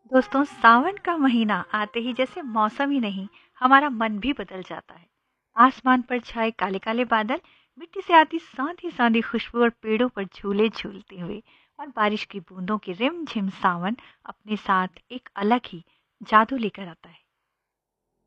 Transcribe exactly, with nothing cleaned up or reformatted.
दोस्तों, सावन का महीना आते ही जैसे मौसम ही नहीं, हमारा मन भी बदल जाता है। आसमान पर छाए काले काले बादल, मिट्टी से आती सांधी सांधी खुशबू और पेड़ों पर झूले झूलते हुए और बारिश की बूंदों की रिमझिम सावन अपने साथ एक अलग ही जादू लेकर आता है।